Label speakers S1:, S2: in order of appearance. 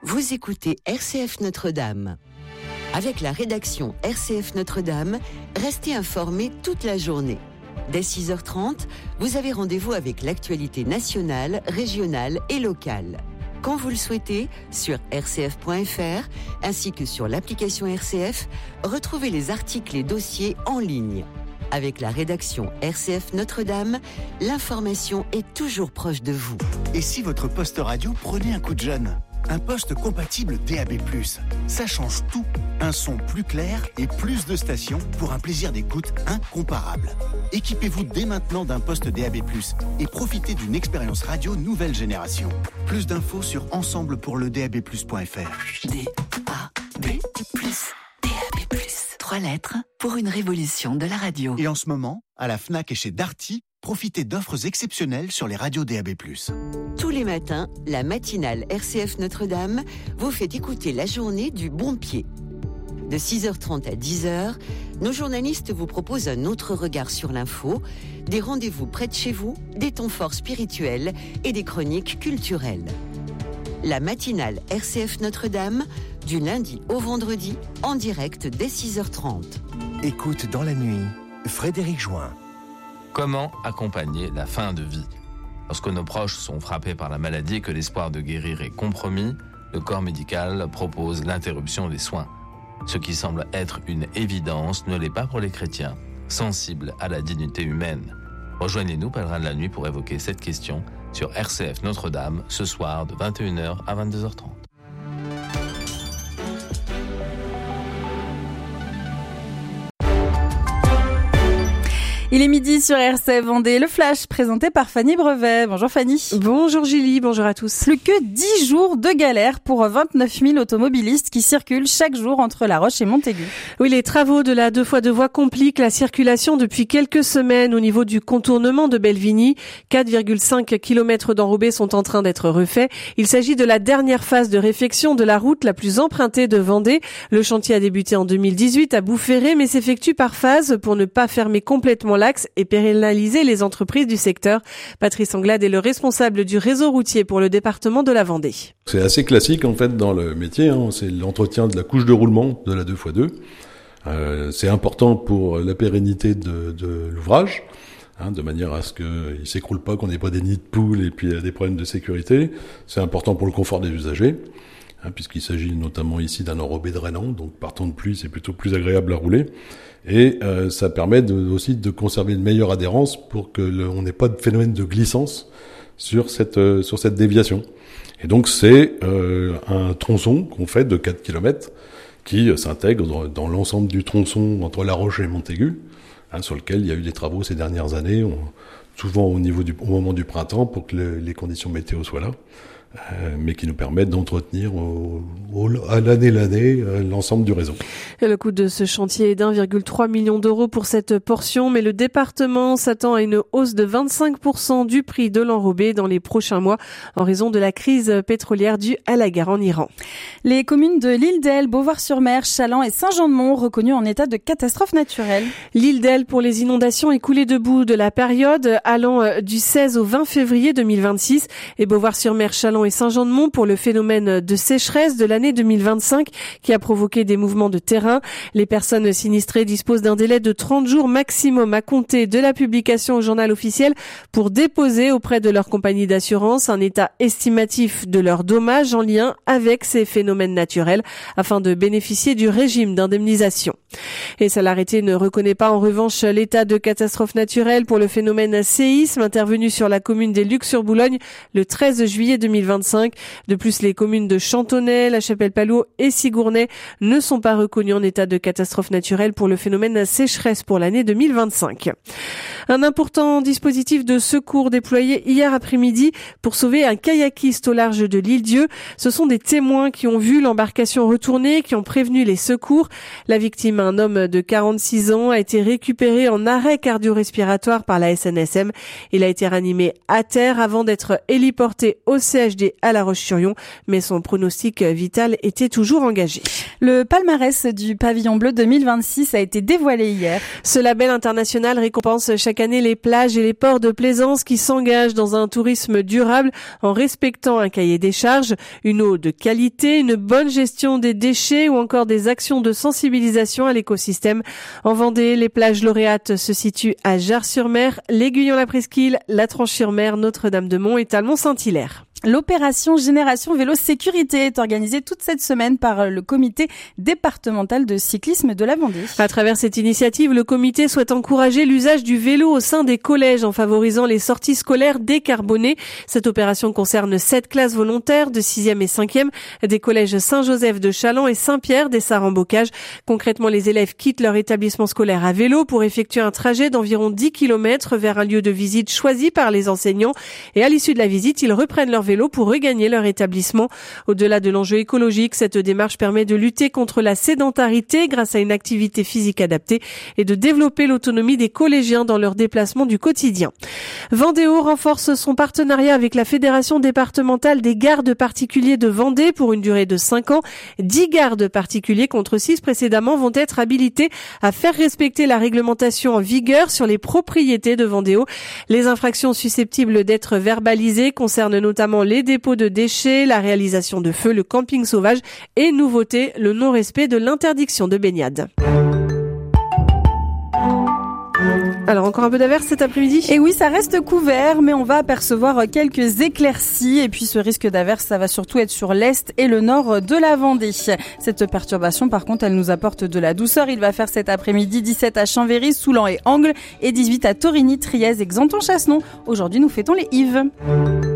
S1: Vous écoutez RCF Notre-Dame. Avec la rédaction RCF Notre-Dame, restez informés toute la journée. Dès 6h30, vous avez rendez-vous avec l'actualité nationale, régionale et locale. Quand vous le souhaitez, sur rcf.fr, ainsi que sur l'application RCF, retrouvez les articles et dossiers en ligne. Avec la rédaction RCF Notre-Dame, l'information est toujours proche de vous.
S2: Et si votre poste radio prenait un coup de jeune ? Un poste compatible DAB+, ça change tout. Un son plus clair et plus de stations pour un plaisir d'écoute incomparable. Équipez-vous dès maintenant d'un poste DAB+, et profitez d'une expérience radio nouvelle génération. Plus d'infos sur ensemblepourledab+.fr.
S1: DAB+, DAB+. 3 lettres pour une révolution de la radio.
S2: Et en ce moment, à la Fnac et chez Darty, profitez d'offres exceptionnelles sur les radios DAB+.
S1: Tous les matins, la matinale RCF Notre-Dame vous fait écouter la journée du bon pied. De 6h30 à 10h, nos journalistes vous proposent un autre regard sur l'info, des rendez-vous près de chez vous, des temps forts spirituels et des chroniques culturelles. La matinale RCF Notre-Dame, du lundi au vendredi, en direct dès 6h30.
S3: Écoute dans la nuit, Frédéric Join.
S4: Comment accompagner la fin de vie ? Lorsque nos proches sont frappés par la maladie et que l'espoir de guérir est compromis, le corps médical propose l'interruption des soins. Ce qui semble être une évidence ne l'est pas pour les chrétiens, sensibles à la dignité humaine. Rejoignez-nous, pèlerins de la nuit, pour évoquer cette question sur RCF Notre-Dame, ce soir de 21h à 22h30.
S5: Il est midi sur RCF Vendée, le Flash présenté par Fanny Brevet. Bonjour Fanny.
S6: Bonjour Julie, bonjour à tous.
S5: Plus que 10 jours de galère pour 29 000 automobilistes qui circulent chaque jour entre La Roche et Montaigu.
S6: Oui, les travaux de la 2x2 voies compliquent la circulation depuis quelques semaines au niveau du contournement de Belvigny. 4,5 km d'enrobés sont en train d'être refaits. Il s'agit de la dernière phase de réfection de la route la plus empruntée de Vendée. Le chantier a débuté en 2018 à Boufféré, mais s'effectue par phase pour ne pas fermer complètement l'axe et pérenniser les entreprises du secteur. Patrice Anglade est le responsable du réseau routier pour le département de la Vendée.
S7: C'est assez classique en fait dans le métier, c'est l'entretien de la couche de roulement de la 2x2. C'est important pour la pérennité de l'ouvrage, de manière à ce qu'il s'écroule pas, qu'on n'ait pas des nids de poules et puis des problèmes de sécurité. C'est important pour le confort des usagers, puisqu'il s'agit notamment ici d'un enrobé drainant, donc par temps de pluie c'est plutôt plus agréable à rouler. Et ça permet aussi de conserver une meilleure adhérence pour que on n'ait pas de phénomène de glissance sur cette déviation. Et donc c'est un tronçon qu'on fait de 4 km qui s'intègre dans l'ensemble du tronçon entre La Roche et Montaigu, sur lequel il y a eu des travaux ces dernières années, souvent au moment du printemps pour que les conditions météo soient là. Mais qui nous permettent d'entretenir à l'année l'ensemble du réseau.
S6: Et le coût de ce chantier est d'1,3 million d'euros pour cette portion, mais le département s'attend à une hausse de 25% du prix de l'enrobé dans les prochains mois en raison de la crise pétrolière due à la guerre en Iran.
S5: Les communes de l'Île d'Elle, Beauvoir-sur-Mer, Challans et Saint-Jean-de-Mont reconnues en état de catastrophe naturelle.
S6: L'Île d'Elle pour les inondations écoulées debout de la période allant du 16 au 20 février 2026 et Beauvoir-sur-Mer, Challans et Saint-Jean-de-Mont pour le phénomène de sécheresse de l'année 2025 qui a provoqué des mouvements de terrain. Les personnes sinistrées disposent d'un délai de 30 jours maximum à compter de la publication au journal officiel pour déposer auprès de leur compagnie d'assurance un état estimatif de leurs dommages en lien avec ces phénomènes naturels afin de bénéficier du régime d'indemnisation. Et ça, l'arrêté ne reconnaît pas en revanche l'état de catastrophe naturelle pour le phénomène séisme intervenu sur la commune des Lucs-sur-Boulogne le 13 juillet 2025. De plus, les communes de Chantonnay, La Chapelle-Palloux et Sigournay ne sont pas reconnues en état de catastrophe naturelle pour le phénomène sécheresse pour l'année 2025. Un important dispositif de secours déployé hier après-midi pour sauver un kayakiste au large de l'Île-Dieu. Ce sont des témoins qui ont vu l'embarcation retourner, qui ont prévenu les secours. La victime, un homme de 46 ans, a été récupéré en arrêt cardio-respiratoire par la SNSM. Il a été ranimé à terre avant d'être héliporté au CHD PhD à La Roche-sur-Yon, mais son pronostic vital était toujours engagé.
S5: Le palmarès du Pavillon Bleu 2026 a été dévoilé hier.
S6: Ce label international récompense chaque année les plages et les ports de plaisance qui s'engagent dans un tourisme durable en respectant un cahier des charges, une eau de qualité, une bonne gestion des déchets ou encore des actions de sensibilisation à l'écosystème. En Vendée, les plages lauréates se situent à Jars-sur-Mer, l'Aiguillon-la-Presqu'île, la Tranche-sur-Mer, Notre-Dame-de-Mont et Talmont-Saint-Hilaire.
S5: L'opération Génération Vélo Sécurité est organisée toute cette semaine par le comité départemental de cyclisme de la Vendée.
S6: À travers cette initiative, le comité souhaite encourager l'usage du vélo au sein des collèges en favorisant les sorties scolaires décarbonées. Cette opération concerne 7 classes volontaires de 6e et 5e des collèges Saint-Joseph de Challans et Saint-Pierre des Sarres-en-Bocage. Concrètement, les élèves quittent leur établissement scolaire à vélo pour effectuer un trajet d'environ 10 km vers un lieu de visite choisi par les enseignants et à l'issue de la visite, ils reprennent leur vélo pour regagner leur établissement. Au-delà de l'enjeu écologique, cette démarche permet de lutter contre la sédentarité grâce à une activité physique adaptée et de développer l'autonomie des collégiens dans leurs déplacements du quotidien. Vendéo renforce son partenariat avec la Fédération départementale des gardes particuliers de Vendée pour une durée de 5 ans. 10 gardes particuliers contre 6 précédemment vont être habilités à faire respecter la réglementation en vigueur sur les propriétés de Vendéo. Les infractions susceptibles d'être verbalisées concernent notamment les dépôts de déchets, la réalisation de feux, le camping sauvage et nouveauté, le non-respect de l'interdiction de baignade. Alors encore un peu d'averse cet après-midi.
S5: Et oui, ça reste couvert, mais on va apercevoir quelques éclaircies. Et puis ce risque d'averse, ça va surtout être sur l'est et le nord de la Vendée. Cette perturbation, par contre, elle nous apporte de la douceur. Il va faire cet après-midi 17 à Chambéry, Soulan et Angles et 18 à Torigny, Trièze et Xanthon-Chassenon. Aujourd'hui, nous fêtons les Yves.